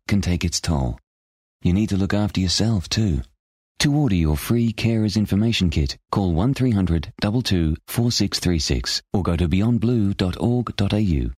can take its toll. You need to look after yourself too. To order your free Carers Information Kit, call 1300 22 4636 or go to beyondblue.org.au.